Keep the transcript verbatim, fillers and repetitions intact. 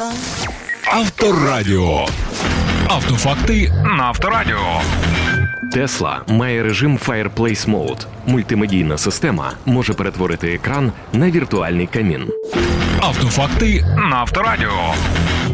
Авторадіо. Автофакти на Авторадіо. Tesla має режим Fireplace Mode. Мультимедійна система може перетворити екран на віртуальний камін. Автофакти на Авторадіо.